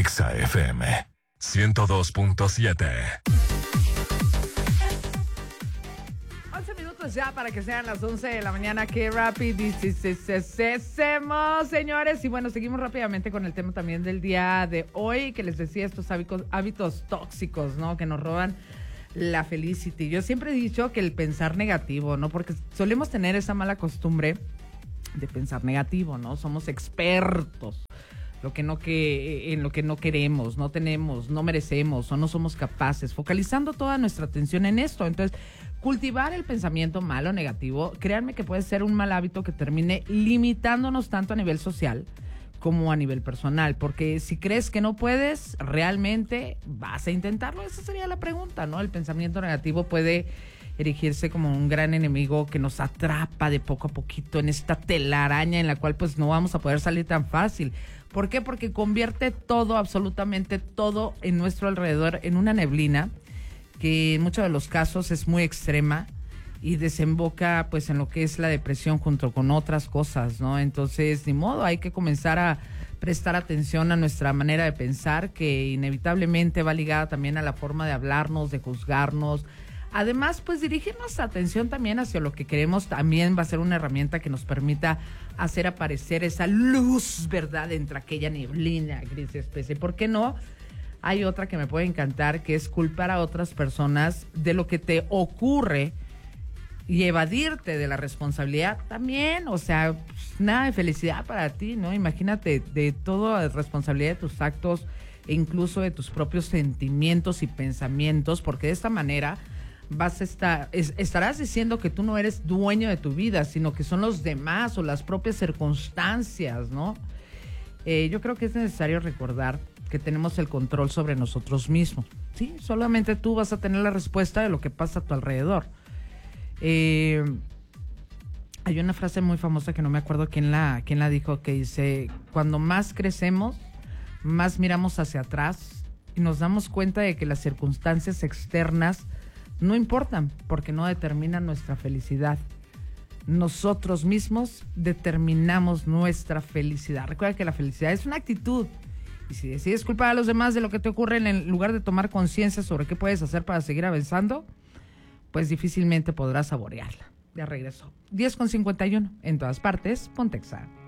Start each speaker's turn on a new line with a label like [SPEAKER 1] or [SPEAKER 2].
[SPEAKER 1] Exa FM 102.7.
[SPEAKER 2] 11 minutos ya para que sean las 11 de la mañana. Qué rapidísimo, señores. Y bueno, seguimos rápidamente con el tema también del día de hoy, que les decía, estos hábitos tóxicos, ¿no? Que nos roban la felicidad. Yo siempre he dicho que el pensar negativo, ¿no? Porque solemos tener esa mala costumbre de pensar negativo, ¿no? Somos expertos en lo que no queremos, no tenemos, no merecemos o no somos capaces, focalizando toda nuestra atención en esto. Entonces, cultivar el pensamiento malo, negativo, créanme que puede ser un mal hábito que termine limitándonos tanto a nivel social como a nivel personal, porque si crees que no puedes, ¿realmente vas a intentarlo? Esa sería la pregunta, ¿no? El pensamiento negativo puede erigirse como un gran enemigo que nos atrapa de poco a poquito en esta telaraña en la cual pues no vamos a poder salir tan fácil. ¿Por qué? Porque convierte todo, absolutamente todo en nuestro alrededor en una neblina que en muchos de los casos es muy extrema y desemboca pues en lo que es la depresión junto con otras cosas, ¿no? Entonces, ni modo, hay que comenzar a prestar atención a nuestra manera de pensar, que inevitablemente va ligada también a la forma de hablarnos, de juzgarnos. Además, pues dirigir nuestra atención también hacia lo que queremos también va a ser una herramienta que nos permita hacer aparecer esa luz, ¿verdad?, entre aquella neblina gris especie. ¿Por qué no? Hay otra que me puede encantar, que es culpar a otras personas de lo que te ocurre y evadirte de la responsabilidad también. O sea, pues, nada de felicidad para ti, ¿no? Imagínate de toda la responsabilidad de tus actos e incluso de tus propios sentimientos y pensamientos, porque de esta manera estarás diciendo que tú no eres dueño de tu vida, sino que son los demás o las propias circunstancias, ¿no? Yo creo que es necesario recordar que tenemos el control sobre nosotros mismos, ¿sí? Solamente tú vas a tener la respuesta de lo que pasa a tu alrededor. Hay una frase muy famosa que no me acuerdo quién la dijo, que dice: cuando más crecemos, más miramos hacia atrás y nos damos cuenta de que las circunstancias externas no importan, porque no determinan nuestra felicidad. Nosotros mismos determinamos nuestra felicidad. Recuerda que la felicidad es una actitud. Y si decides culpar a los demás de lo que te ocurre en lugar de tomar conciencia sobre qué puedes hacer para seguir avanzando, pues difícilmente podrás saborearla. Ya regreso. 10:51. En todas partes, Ponte Exa.